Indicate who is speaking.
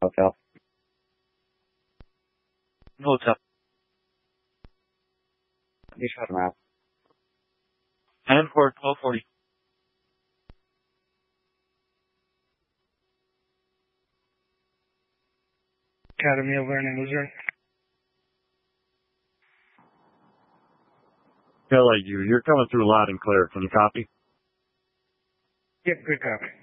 Speaker 1: Hotel.
Speaker 2: Hotel.
Speaker 1: You shut him out.
Speaker 2: And for 1240.
Speaker 3: Academy of Learning, Missouri.
Speaker 4: LAU, you're coming through loud and clear. Can you copy?
Speaker 3: Yep, good copy.